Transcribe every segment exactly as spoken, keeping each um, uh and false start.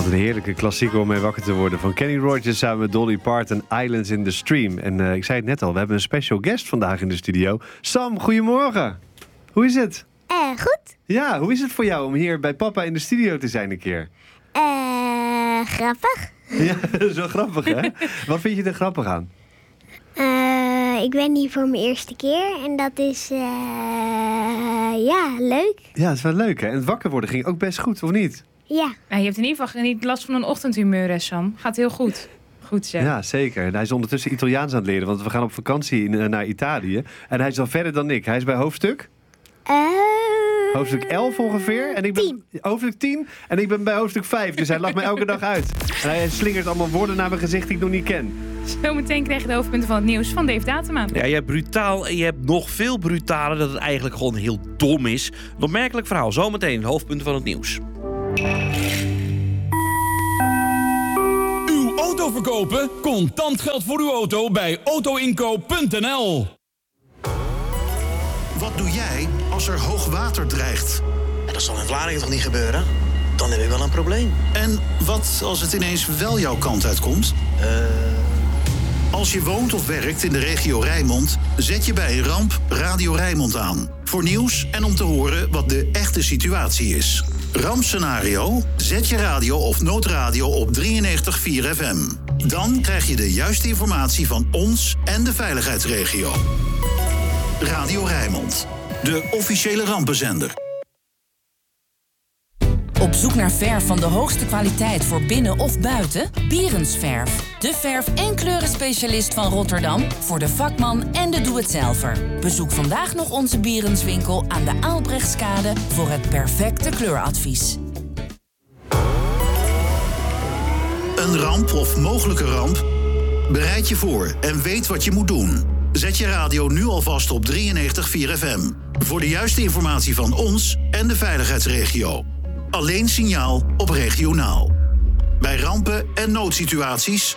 Een heerlijke klassieker om mee wakker te worden. Van Kenny Rogers samen met Dolly Parton, Islands in the Stream. En uh, ik zei het net al, we hebben een special guest vandaag in de studio. Sam, goedemorgen. Hoe is het? Eh, uh, goed. Ja, hoe is het voor jou om hier bij papa in de studio te zijn een keer? Eh, uh, grappig. Ja, zo grappig hè? Wat vind je er grappig aan? Uh, ik ben hier voor mijn eerste keer en dat is, uh, ja, leuk. Ja, het is wel leuk hè? En het wakker worden ging ook best goed, of niet? Ja. Nou, je hebt in ieder geval niet last van een ochtendhumeur, hè, Sam. Gaat heel goed. Goed zeg. Ja, zeker. En hij is ondertussen Italiaans aan het leren, want we gaan op vakantie in, naar Italië. En hij is al verder dan ik. Hij is bij hoofdstuk? Uh, hoofdstuk elf ongeveer. En ik ben, tien. Hoofdstuk tien. En ik ben bij hoofdstuk vijf. Dus hij lacht mij elke dag uit. En hij slingert allemaal woorden naar mijn gezicht die ik nog niet ken. Zometeen krijg je de hoofdpunten van het nieuws van Dave Datema. Ja, je hebt brutaal en je hebt nog veel brutaler dat het eigenlijk gewoon heel dom is. Een opmerkelijk verhaal. Zometeen de hoofdpunten van het nieuws. Uw auto verkopen? Contant geld voor uw auto bij autoinkoop punt n l. Wat doe jij als er hoog water dreigt? Ja, dat zal in Vlaardingen toch niet gebeuren? Dan heb ik wel een probleem. En wat als het ineens wel jouw kant uitkomt? Uh... Als je woont of werkt in de regio Rijnmond, zet je bij een ramp Radio Rijnmond aan. Voor nieuws en om te horen wat de echte situatie is. Rampscenario? Zet je radio of noodradio op drieënnegentig komma vier F M. Dan krijg je de juiste informatie van ons en de veiligheidsregio. Radio Rijnmond, de officiële rampenzender. Op zoek naar verf van de hoogste kwaliteit voor binnen of buiten? Bierens Verf. De verf- en kleurenspecialist van Rotterdam voor de vakman en de doe-het-zelver. Bezoek vandaag nog onze Bierenswinkel aan de Aalbrechtskade voor het perfecte kleuradvies. Een ramp of mogelijke ramp? Bereid je voor en weet wat je moet doen. Zet je radio nu alvast op drieënnegentig komma vier F M. Voor de juiste informatie van ons en de veiligheidsregio. Alleen signaal op regionaal. Bij rampen en noodsituaties.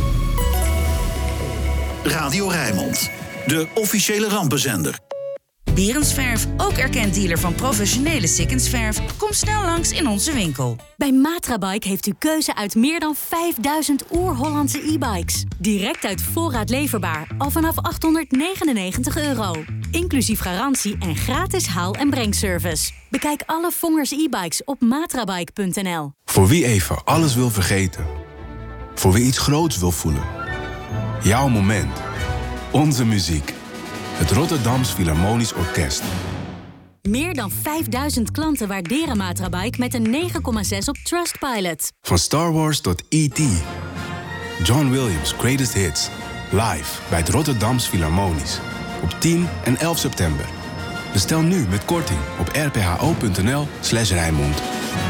Radio Rijnmond, de officiële rampenzender. Bierens Verf, ook erkend dealer van professionele Sikkensverf. Kom snel langs in onze winkel. Bij Matrabike heeft u keuze uit meer dan vijfduizend oer-Hollandse e-bikes. Direct uit voorraad leverbaar, al vanaf achthonderdnegenennegentig euro. Inclusief garantie en gratis haal- en brengservice. Bekijk alle Vongers e-bikes op matrabike punt n l. Voor wie even alles wil vergeten. Voor wie iets groots wil voelen. Jouw moment. Onze muziek. Het Rotterdams Philharmonisch Orkest. Meer dan vijfduizend klanten waarderen Matrabike met een negen komma zes op Trustpilot. Van Star Wars tot E T John Williams' Greatest Hits. Live bij het Rotterdams Philharmonisch. Op tien en elf september. Bestel nu met korting op r p h o punt n l slash Rijnmond.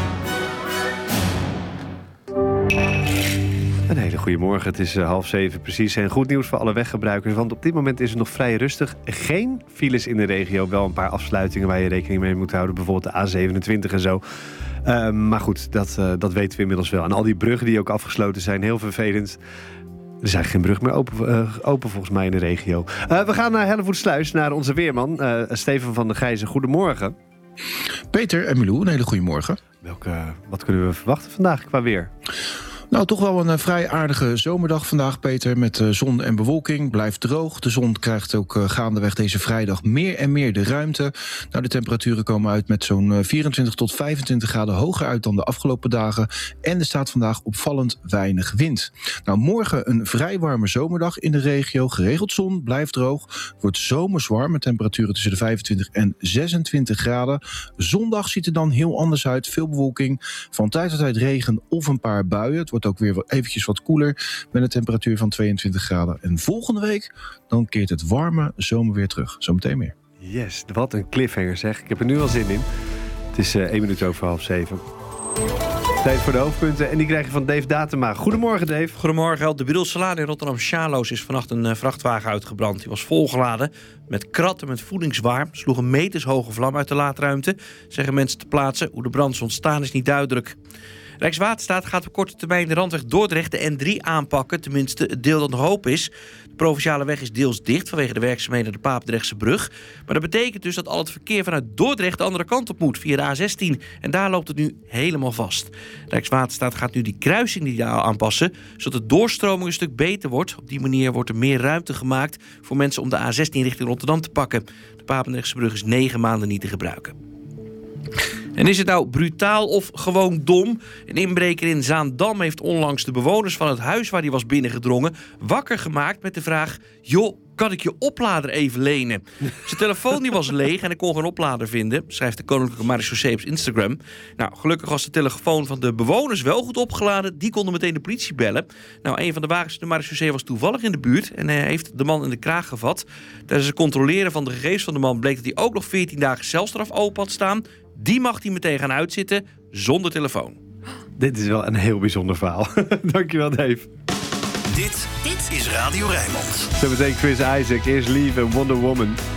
Een hele goede morgen. Het is uh, half zeven precies. En goed nieuws voor alle weggebruikers. Want op dit moment is het nog vrij rustig. Geen files in de regio. Wel een paar afsluitingen waar je rekening mee moet houden. Bijvoorbeeld de A zevenentwintig en zo. Uh, maar goed, dat, uh, dat weten we inmiddels wel. En al die bruggen die ook afgesloten zijn. Heel vervelend. Er is eigenlijk geen brug meer open, uh, open volgens mij in de regio. Uh, we gaan naar Hellevoetsluis, naar onze weerman. Uh, Steven van der Gijzen, goedemorgen. Peter en Milou, een hele goede morgen. Welke, wat kunnen we verwachten vandaag qua weer? Nou, toch wel een uh, vrij aardige zomerdag vandaag, Peter. Met uh, zon en bewolking. Blijft droog. De zon krijgt ook uh, gaandeweg deze vrijdag meer en meer de ruimte. Nou, de temperaturen komen uit met zo'n uh, vierentwintig tot vijfentwintig graden hoger uit dan de afgelopen dagen. En er staat vandaag opvallend weinig wind. Nou, morgen een vrij warme zomerdag in de regio. Geregeld zon, blijft droog. Het wordt zomers warm met temperaturen tussen de vijfentwintig en zesentwintig graden. Zondag ziet er dan heel anders uit. Veel bewolking. Van tijd tot tijd regen of een paar buien. Het wordt ook weer eventjes wat koeler met een temperatuur van tweeëntwintig graden. En volgende week dan keert het warme zomer weer terug. Zometeen meer. Yes, wat een cliffhanger zeg. Ik heb er nu al zin in. Het is uh, één minuut over half zeven. Tijd voor de hoofdpunten en die krijg je van Dave Datema. Goedemorgen Dave. Goedemorgen. Op de Bedoelsalade in Rotterdam-Sjaloos is vannacht een uh, vrachtwagen uitgebrand. Die was volgeladen met kratten met voedingswaar. Sloeg een metershoge vlam uit de laadruimte. Zeggen mensen te plaatsen. Hoe de brand is ontstaan is niet duidelijk. Rijkswaterstaat gaat op korte termijn de randweg Dordrecht de N drie aanpakken. Tenminste, het deel dat nog hoop is. De provinciale weg is deels dicht vanwege de werkzaamheden aan de Papendrechtse brug. Maar dat betekent dus dat al het verkeer vanuit Dordrecht de andere kant op moet, via de A zestien. En daar loopt het nu helemaal vast. Rijkswaterstaat gaat nu die kruising die daar aanpassen, zodat de doorstroming een stuk beter wordt. Op die manier wordt er meer ruimte gemaakt voor mensen om de A zestien richting Rotterdam te pakken. De Papendrechtse brug is negen maanden niet te gebruiken. En is het nou brutaal of gewoon dom? Een inbreker in Zaandam heeft onlangs de bewoners van het huis waar hij was binnengedrongen wakker gemaakt met de vraag: joh, kan ik je oplader even lenen? Zijn telefoon die was leeg en ik kon geen oplader vinden, schrijft de Koninklijke Marechaussee op Instagram. Nou, gelukkig was de telefoon van de bewoners wel goed opgeladen. Die konden meteen de politie bellen. Nou, een van de wagens van de Marechaussee was toevallig in de buurt en hij heeft de man in de kraag gevat. Tijdens het controleren van de gegevens van de man bleek dat hij ook nog veertien dagen celstraf open had staan. Die mag hij meteen gaan uitzitten zonder telefoon. Dit is wel een heel bijzonder verhaal. Dankjewel, Dave. Dit, dit is Radio Rijnmond. Zo meteen Chris Isaac, eerst Lieve en Wonder Woman.